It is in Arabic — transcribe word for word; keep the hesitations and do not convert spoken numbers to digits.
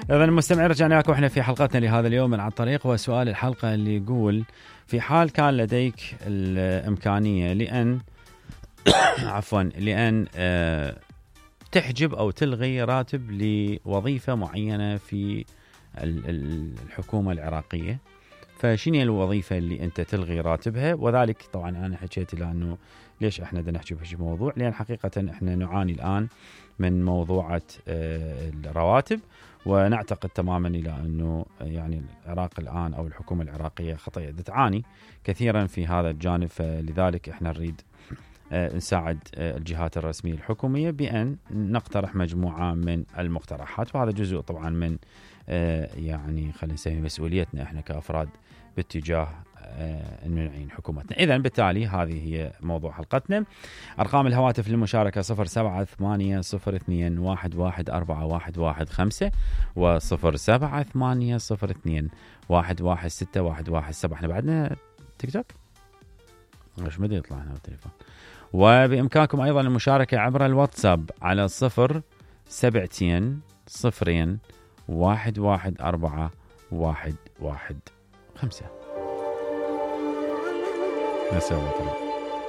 إذا المستمعين رجعنا لكم احنا في حلقتنا لهذا اليوم من على الطريق، وسؤال الحلقة اللي يقول: في حال كان لديك الإمكانية لأن عفوا لأن آه تحجب أو تلغي راتب لوظيفة معينة في الحكومة العراقية، فشنو الوظيفة اللي أنت تلغي راتبها؟ وذلك طبعا أنا حكيت لأنه ليش إحنا بدنا نحكي بهذا الموضوع، لأن حقيقة إحنا نعاني الآن من موضوعة الرواتب، ونعتقد تماما إلى أنه يعني العراق الآن أو الحكومة العراقية خطية تعاني كثيرا في هذا الجانب، فلذلك إحنا نريد نساعد الجهات الرسمية الحكومية بأن نقترح مجموعة من المقترحات، وهذا جزء طبعا من يعني خلينا نسمي مسؤوليتنا احنا كأفراد باتجاه انه نعين حكومتنا. اذا بالتالي هذه هي موضوع حلقتنا. ارقام الهواتف للمشاركة صفر سبعة ثمانية صفر اثنين واحد واحد أربعة واحد واحد خمسة وصفر سبعة ثمانية صفر اثنين واحد واحد ستة واحد واحد سبعة. احنا بعدنا تيك توك مش مدى يطلع هنا بالتليفون. وبإمكانكم أيضا المشاركة عبر الواتساب على صفر سبعتين صفرين واحد واحد أربعة واحد واحد خمسة. نسأل الله.